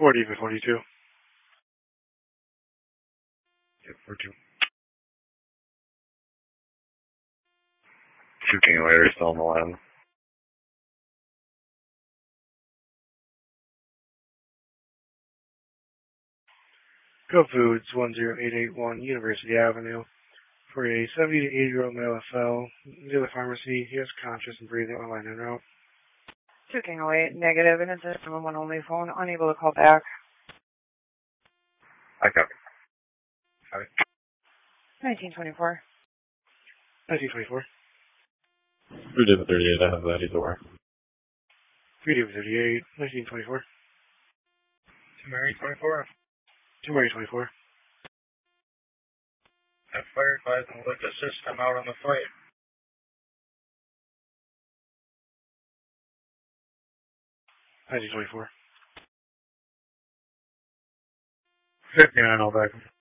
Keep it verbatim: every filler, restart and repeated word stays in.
forty for forty-two. Yep, forty-two. Two King Larry still on the line. Go Foods, one zero eight eight one University Avenue. For a seventy to eighty year old male F L, near the pharmacy, he is conscious and breathing on line en route. two King oh eight, negative, and it's a seven one only phone, unable to call back. I copy. Copy. nineteen twenty-four. nineteen twenty-four. Three David thirty-eight, I have that either way. three David thirty-eight, nineteen twenty-four. Two Mary twenty-four. two Mary twenty-four. Have fire advised and let the system out on the fight. nineteen twenty-four. fifty-nine, all back.